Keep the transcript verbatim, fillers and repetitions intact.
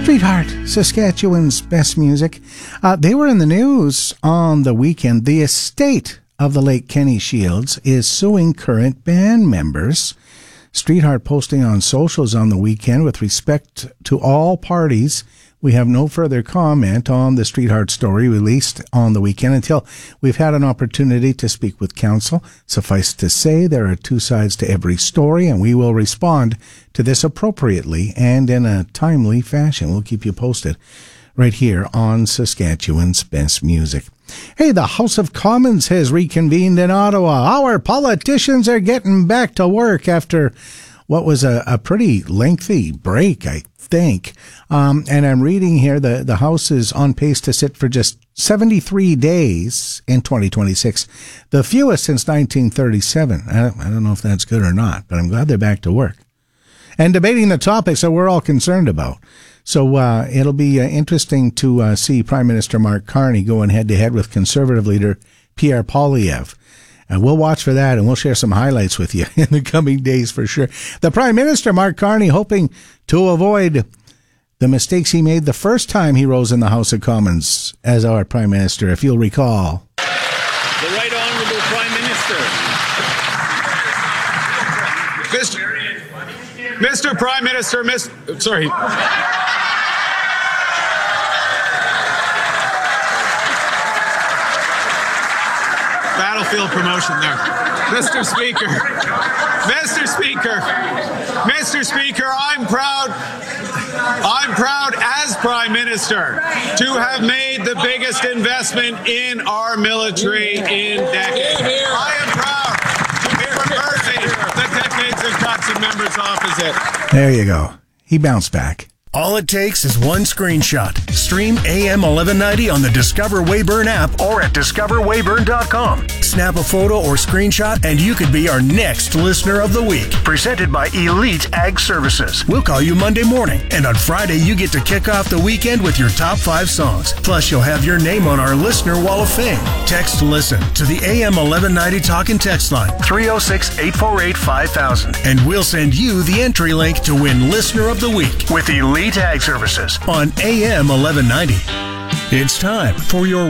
Streetheart, Saskatchewan's best music. Uh, they were in the news on the weekend. The estate of the late Kenny Shields is suing current band members. Streetheart posting on socials on the weekend, with respect to all parties, we have no further comment on the Streetheart story released on the weekend until we've had an opportunity to speak with counsel. Suffice to say, there are two sides to every story, and we will respond to this appropriately and in a timely fashion. We'll keep you posted right here on Saskatchewan's Best Music. Hey, the House of Commons has reconvened in Ottawa. Our politicians are getting back to work after what was a, a pretty lengthy break, I think. Um, and I'm reading here the, the House is on pace to sit for just seventy-three days in twenty twenty-six, the fewest since nineteen thirty-seven. I don't, I don't know if that's good or not, but I'm glad they're back to work and debating the topics that we're all concerned about. So uh, it'll be uh, interesting to uh, see Prime Minister Mark Carney going head-to-head with Conservative leader Pierre Poilievre. And we'll watch for that, and we'll share some highlights with you in the coming days for sure. The Prime Minister, Mark Carney, hoping to avoid the mistakes he made the first time he rose in the House of Commons as our Prime Minister, if you'll recall. The Right Honourable Prime Minister. Mister Mister Prime Minister, Miss, sorry. Battlefield promotion there. Mister Speaker, Mister Speaker, Mister Speaker, I'm proud, I'm proud as Prime Minister to have made the biggest investment in our military in decades. I am proud to be reversing the decades of cuts in members opposite. There you go. He bounced back. All it takes is one screenshot. Stream A M eleven ninety on the Discover Weyburn app or at discover weyburn dot com. Snap a photo or screenshot and you could be our next listener of the week. Presented by Elite Ag Services. We'll call you Monday morning, and on Friday you get to kick off the weekend with your top five songs. Plus you'll have your name on our Listener Wall of Fame. Text LISTEN to the A M eleven ninety talk and text line three oh six, eight four eight, five thousand, and we'll send you the entry link to win Listener of the Week with Elite Ag Services on A M eleven ninety. It's time for your